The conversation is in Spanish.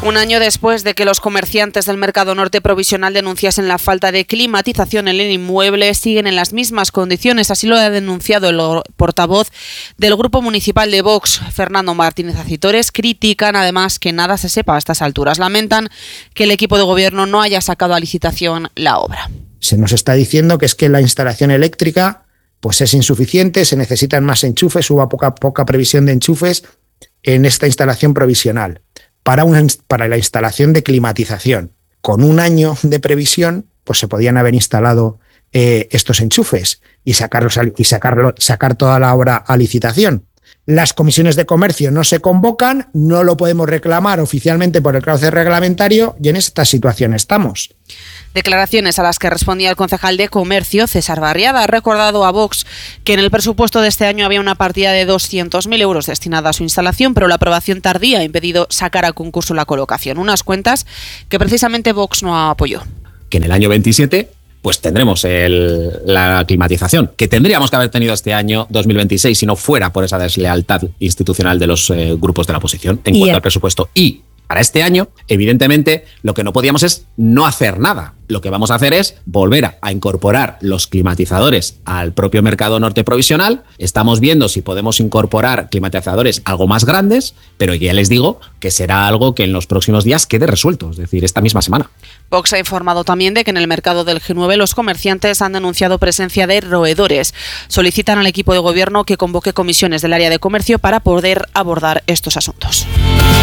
Un año después de que los comerciantes del Mercado Norte provisional denunciasen la falta de climatización en el inmueble, siguen en las mismas condiciones. Así lo ha denunciado el portavoz del Grupo Municipal de Vox, Fernando Martínez Acitores. Critican además que nada se sepa a estas alturas. Lamentan que el equipo de gobierno no haya sacado a licitación la obra. Se nos está diciendo que es que la instalación eléctrica pues es insuficiente, se necesitan más enchufes, hubo poca previsión de enchufes en esta instalación provisional. Para la instalación de climatización, con un año de previsión, pues se podían haber instalado estos enchufes y sacar toda la obra a licitación. Las comisiones de comercio no se convocan, no lo podemos reclamar oficialmente por el cauce reglamentario y en esta situación estamos. Declaraciones a las que respondía el concejal de Comercio, César Barriada. Ha recordado a Vox que en el presupuesto de este año había una partida de 200.000 euros destinada a su instalación, pero la aprobación tardía ha impedido sacar a concurso la colocación. Unas cuentas que precisamente Vox no apoyó. Que en el año 27 pues tendremos la climatización, que tendríamos que haber tenido este año 2026 si no fuera por esa deslealtad institucional de los grupos de la oposición en cuanto al presupuesto. Y para este año, evidentemente, lo que no podíamos es no hacer nada. Lo que vamos a hacer es volver a incorporar los climatizadores al propio Mercado Norte provisional. Estamos viendo si podemos incorporar climatizadores algo más grandes, pero ya les digo que será algo que en los próximos días quede resuelto, es decir, esta misma semana. Vox ha informado también de que en el mercado del G9 los comerciantes han denunciado presencia de roedores. Solicitan al equipo de gobierno que convoque comisiones del área de comercio para poder abordar estos asuntos.